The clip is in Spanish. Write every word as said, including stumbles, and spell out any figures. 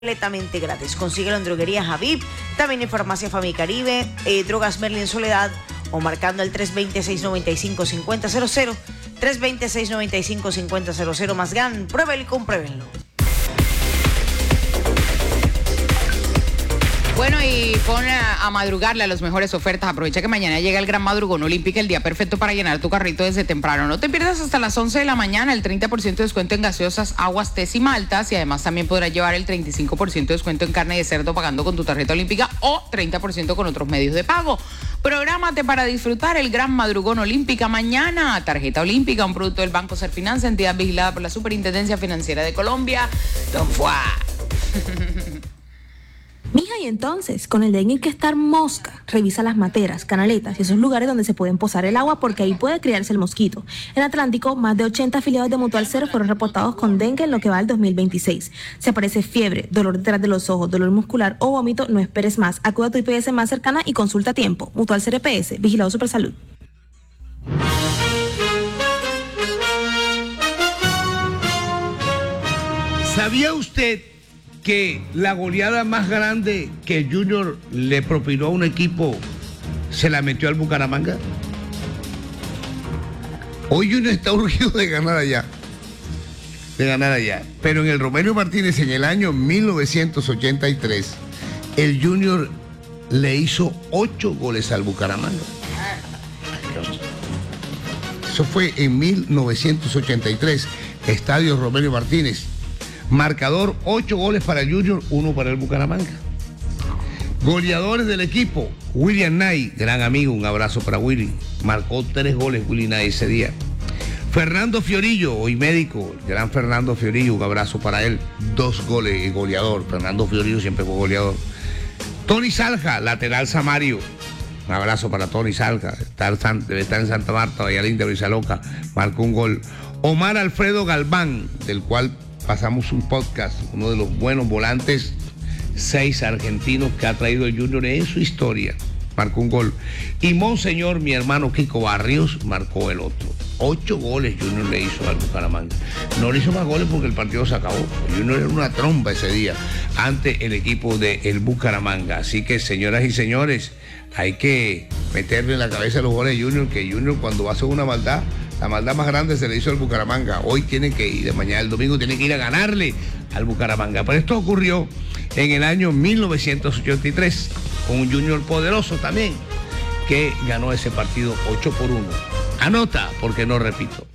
completamente gratis. Consíguelo en Droguería Javib, también en Farmacia Famicaribe, eh, Drogas Merlin Soledad, o marcando el tres dos cero, seis nueve cinco, cinco cero cero cero, tres dos cero, seis nueve cinco, cinco cero cero cero. Más gan, pruébelo y compruébenlo. Bueno, y pon a, a madrugarle a las mejores ofertas. Aprovecha que mañana llega el Gran Madrugón Olímpica, el día perfecto para llenar tu carrito desde temprano. No te pierdas hasta las once de la mañana el treinta por ciento de descuento en gaseosas, aguas, tés y maltas. Y además también podrás llevar el treinta y cinco por ciento de descuento en carne de cerdo pagando con tu tarjeta olímpica o treinta por ciento con otros medios de pago. Prográmate para disfrutar el Gran Madrugón Olímpica mañana. Tarjeta olímpica, un producto del Banco Serfinanza, entidad vigilada por la Superintendencia Financiera de Colombia. Don Fuá. Mija, y entonces, con el dengue hay que estar mosca. Revisa las materas, canaletas y esos lugares donde se pueden posar el agua porque ahí puede criarse el mosquito. En Atlántico, más de ochenta afiliados de Mutual Cero fueron reportados con dengue en lo que va del dos mil veintiséis. Si aparece fiebre, dolor detrás de los ojos, dolor muscular o vómito, no esperes más. Acude a tu I P S más cercana y consulta a tiempo. Mutual Cero E P S, Vigilado Supersalud. ¿Sabía usted que la goleada más grande que el Junior le propinó a un equipo se la metió al Bucaramanga? Hoy Junior está urgido de ganar allá, de ganar allá. Pero en el Romelio Martínez, en el año mil novecientos ochenta y tres, el Junior le hizo ocho goles al Bucaramanga. Eso fue en mil novecientos ochenta y tres, Estadio Romelio Martínez. Marcador, ocho goles para el Junior, uno para el Bucaramanga. Goleadores del equipo, William Knight, gran amigo, un abrazo para Willy. Marcó tres goles Willy Knight ese día. Fernando Fiorillo, hoy médico, gran Fernando Fiorillo, un abrazo para él. Dos goles, goleador. Fernando Fiorillo siempre fue goleador. Tony Salja, lateral Samario. Un abrazo para Tony Salja. Debe estar en Santa Marta, Vallalinda, Loca. Marcó un gol. Omar Alfredo Galván, del cual pasamos un podcast, uno de los buenos volantes, seis argentinos que ha traído el Junior en su historia. Marcó un gol. Y Monseñor, mi hermano Kiko Barrios, marcó el otro. Ocho goles Junior le hizo al Bucaramanga. No le hizo más goles porque el partido se acabó. El Junior era una tromba ese día ante el equipo del Bucaramanga. Así que, señoras y señores, hay que meterle en la cabeza a los goles de Junior, que Junior cuando va a hacer una maldad, la maldad más grande se le hizo al Bucaramanga. Hoy tiene que ir, de mañana el domingo tiene que ir a ganarle al Bucaramanga. Pero esto ocurrió en el año mil novecientos ochenta y tres, con un Junior poderoso también, que ganó ese partido ocho por uno. Anota, porque no repito.